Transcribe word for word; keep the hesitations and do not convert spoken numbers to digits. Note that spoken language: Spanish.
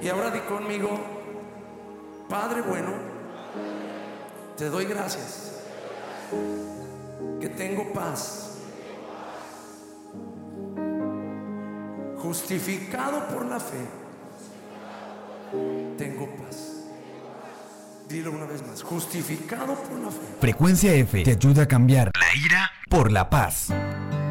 Y ahora di conmigo: Padre bueno, te doy gracias que tengo paz, justificado por la fe, tengo paz. Dilo una vez más: justificado por la fe. Frecuencia F te ayuda a cambiar la ira por la paz.